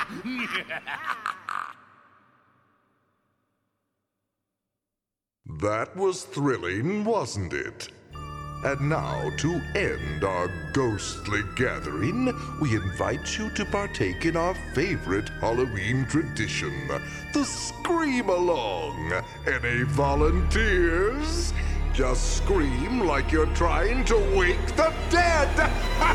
That was thrilling, wasn't it? And now, to end our ghostly gathering, we invite you to partake in our favorite Halloween tradition, the Scream-Along. Any volunteers? Just scream like you're trying to wake the dead!